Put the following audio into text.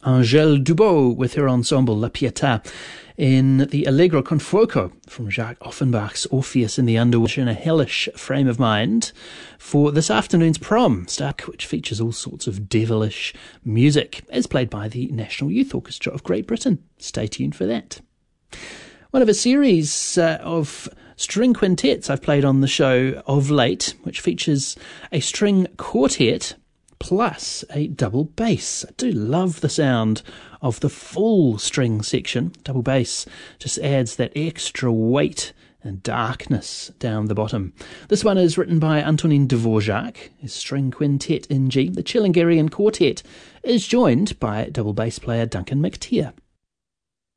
Angèle Dubos with her ensemble La Pietà in the Allegro con Fuoco from Jacques Offenbach's Orpheus in the Underworld, in a hellish frame of mind for this afternoon's prom, which features all sorts of devilish music, as played by the National Youth Orchestra of Great Britain. Stay tuned for that. One of a series of string quintets I've played on the show of late, which features a string quartet plus a double bass. I do love the sound of the full string section. Double bass just adds that extra weight and darkness down the bottom. This one is written by Antonin Dvorak, his string quintet in G. The Chilingarian Quartet is joined by double bass player Duncan McTeer.